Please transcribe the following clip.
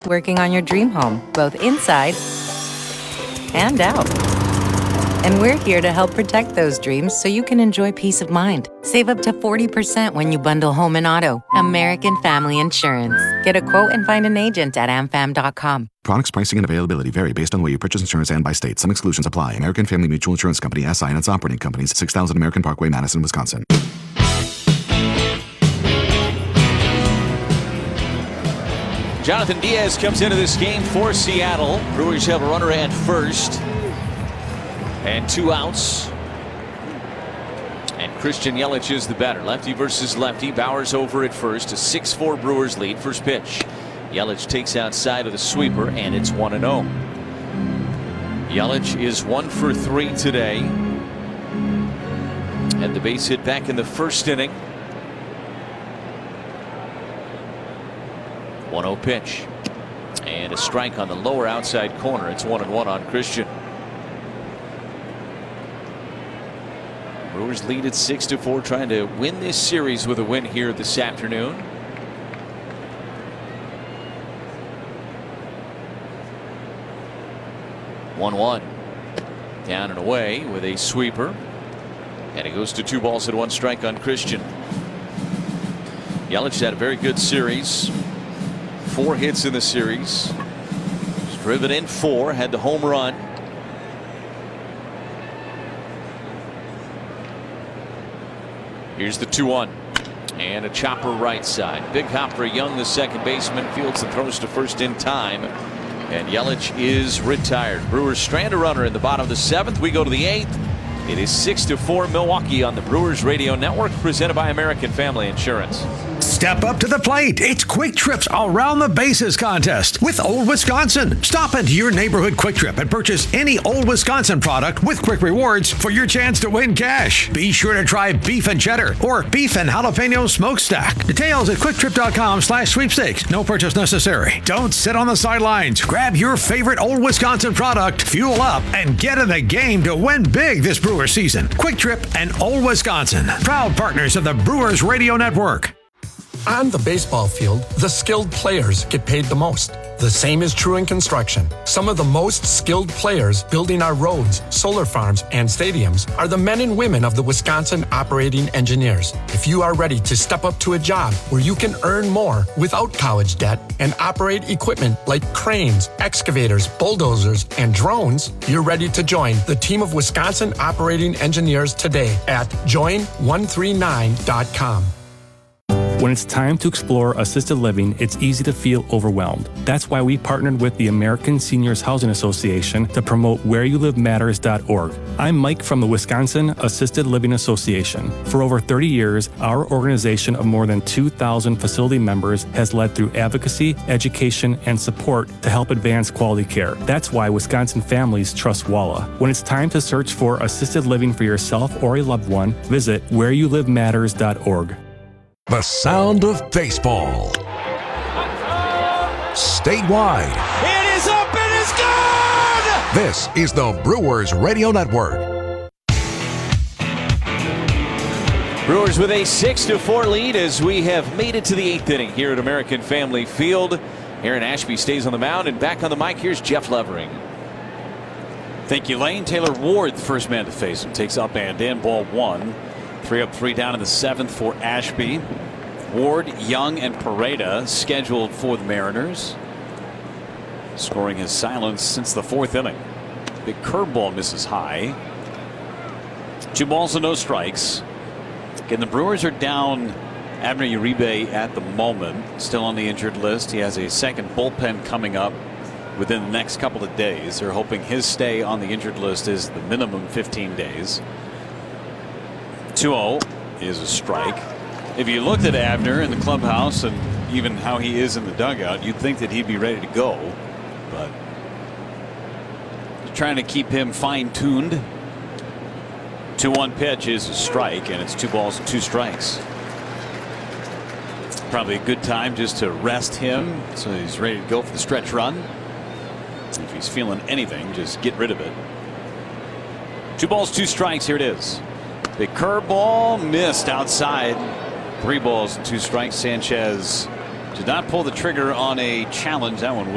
working on your dream home, both inside and out. And we're here to help protect those dreams so you can enjoy peace of mind. Save up to 40% when you bundle home and auto. American Family Insurance. Get a quote and find an agent at amfam.com. Products, pricing, and availability vary based on the way you purchase insurance and by state. Some exclusions apply. American Family Mutual Insurance Company, SI, and its operating companies. 6000 American Parkway, Madison, Wisconsin. Jonathan Diaz comes into this game for Seattle. Brewers have a runner at first and 2 outs. And Christian Yelich is the batter. Lefty versus lefty. Bauer's over at first. A 6-4 Brewers lead. First pitch. Yelich takes outside of the sweeper, and it's 1-0. Yelich is 1 for 3 today. And the base hit back in the first inning. 1-0 pitch. And a strike on the lower outside corner. It's 1-1 on Christian. Brewers lead at 6-4, trying to win this series with a win here this afternoon. One down and away with a sweeper, and it goes to 2 balls and 1 strike on Christian. Yelich had a very good series. 4 hits in the series. Was driven in 4, had the home run. Here's the 2-1 and a chopper right side. Big hop for Young, the second baseman, fields and throws to first in time, and Yelich is retired. Brewers strand a runner in the bottom of the 7th. We go to the 8th. It is 6-4 Milwaukee on the Brewers Radio Network, presented by American Family Insurance. Step up to the plate. It's Quick Trip's Around the Bases contest with Old Wisconsin. Stop into your neighborhood Quick Trip and purchase any Old Wisconsin product with Quick Rewards for your chance to win cash. Be sure to try beef and cheddar or beef and jalapeno smokestack. Details at quicktrip.com/sweepstakes. No purchase necessary. Don't sit on the sidelines. Grab your favorite Old Wisconsin product, fuel up, and get in the game to win big this Brewer season. Quick Trip and Old Wisconsin, proud partners of the Brewers Radio Network. On the baseball field, the skilled players get paid the most. The same is true in construction. Some of the most skilled players building our roads, solar farms, and stadiums are the men and women of the Wisconsin Operating Engineers. If you are ready to step up to a job where you can earn more without college debt and operate equipment like cranes, excavators, bulldozers, and drones, you're ready to join the team of Wisconsin Operating Engineers today at join139.com. When it's time to explore assisted living, it's easy to feel overwhelmed. That's why we partnered with the American Seniors Housing Association to promote whereyouLiveMatters.org. I'm Mike from the Wisconsin Assisted Living Association. For over 30 years, our organization of more than 2,000 facility members has led through advocacy, education, and support to help advance quality care. That's why Wisconsin families trust WALA. When it's time to search for assisted living for yourself or a loved one, visit whereyouLiveMatters.org. The sound of baseball. Statewide. It is up, it is gone! This is the Brewers Radio Network. Brewers with a 6-4 lead as we have made it to the 8th inning here at American Family Field. Aaron Ashby stays on the mound, and back on the mic, here's Jeff Levering. Thank you, Lane. Taylor Ward, the first man to face him, takes up and in, ball 1. 3 up, 3 down in the 7th for Ashby. Ward, Young, and Pareda scheduled for the Mariners. Scoring his silence since the 4th inning. Big curveball misses high. 2 balls and no strikes. Again, the Brewers are down Abner Uribe at the moment, still on the injured list. He has a second bullpen coming up within the next couple of days. They're hoping his stay on the injured list is the minimum 15 days. 2-0 is a strike. If you looked at Abner in the clubhouse and even how he is in the dugout, you'd think that he'd be ready to go, but trying to keep him fine-tuned. 2-1 pitch is a strike, and it's 2 balls and 2 strikes. Probably a good time just to rest him so he's ready to go for the stretch run. If he's feeling anything, just get rid of it. 2 balls, 2 strikes. Here it is. Big curveball missed outside. 3 balls and 2 strikes. Sanchez did not pull the trigger on a challenge. That one would